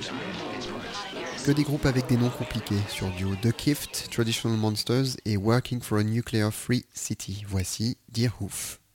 Que des groupes avec des noms compliqués sur duo The Kift, Traditional Monsters et Working for a Nuclear Free City. Voici Deerhoof.